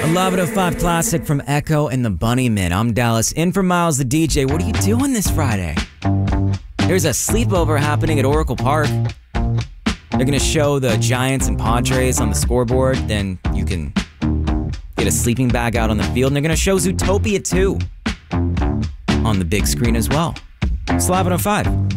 11:05 classic from Echo and the Bunnymen. I'm Dallas, in for Miles the DJ. What are you doing this Friday? There's a sleepover happening at Oracle Park. They're going to show the Giants and Padres on the scoreboard. Then you can get a sleeping bag out on the field. And they're going to show Zootopia 2 on the big screen as well. It's 11:05.